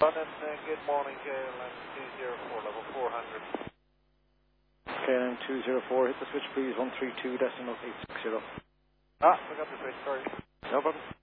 Good morning, KLM 204, level 400. KLM 204, hit the switch please, 132.860. Forgot the switch, sorry. No problem.